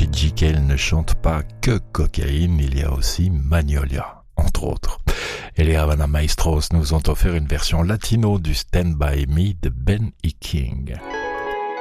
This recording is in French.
J'ai dit qu'elle ne chante pas que cocaïne, il y a aussi Magnolia, entre autres. Et les Havana Maestros nous ont offert une version latino du Stand By Me de Ben E. King.